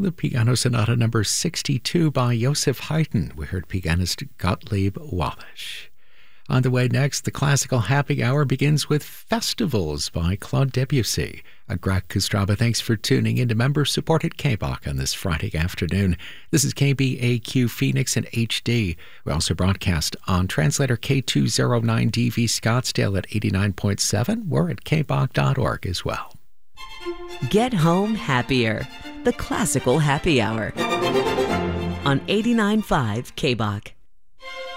The Piano Sonata number 62 by Joseph Haydn. We heard pianist Gottlieb Wabish. On the way next, the Classical Happy Hour begins with Festivals by Claude Debussy. I'm Greg Kostraba. Thanks for tuning in to member-supported KBOC on this Friday afternoon. This is KBAQ Phoenix and HD. We also broadcast on translator K209DV Scottsdale at 89.7. We're at kbok.org as well. Get home happier. The Classical Happy Hour on 89.5 KBOC.